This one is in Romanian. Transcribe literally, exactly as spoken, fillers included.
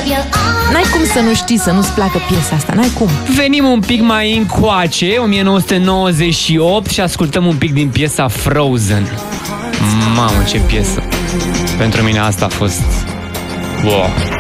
N-ai cum să nu știi, să nu-ți placă piesa asta, n-ai cum. Venim un pic mai încoace, nouăsprezece nouăzeci și opt, și ascultăm un pic din piesa Frozen. Mamă, ce piesă. Pentru mine asta a fost... Wow.